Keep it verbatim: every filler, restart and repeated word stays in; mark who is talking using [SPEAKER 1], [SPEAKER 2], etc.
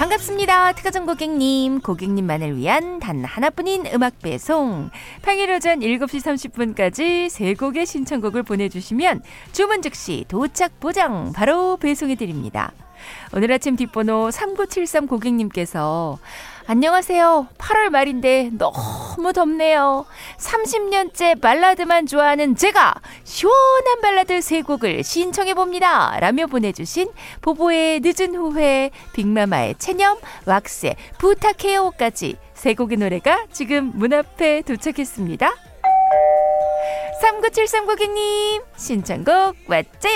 [SPEAKER 1] 반갑습니다. 특가정 고객님, 고객님만을 위한 단 하나뿐인 음악 배송. 평일 오전 일곱 시 삼십 분까지 세 곡의 신청곡을 보내주시면 주문 즉시 도착 보장 바로 배송해드립니다. 오늘 아침 뒷번호 삼구칠삼 고객님께서 안녕하세요. 팔월 말인데 너무 덥네요. 삼십 년째 발라드만 좋아하는 제가 시원한 발라드 세 곡을 신청해봅니다. 라며 보내주신 보보의 늦은 후회, 빅마마의 체념, 왁스의 부탁해요까지 세 곡의 노래가 지금 문 앞에 도착했습니다. 삼구칠삼 고객님 신청곡 왔죠?